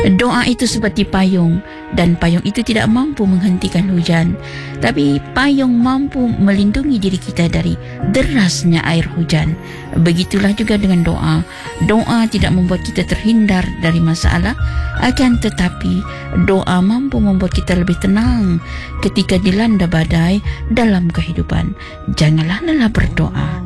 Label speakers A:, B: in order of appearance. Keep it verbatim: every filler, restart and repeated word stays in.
A: Doa itu seperti payung, dan payung itu tidak mampu menghentikan hujan, tapi payung mampu melindungi diri kita dari derasnya air hujan. Begitulah juga dengan doa. Doa tidak membuat kita terhindar dari masalah, akan tetapi doa mampu membuat kita lebih tenang ketika dilanda badai dalam kehidupan. Janganlah lelah berdoa.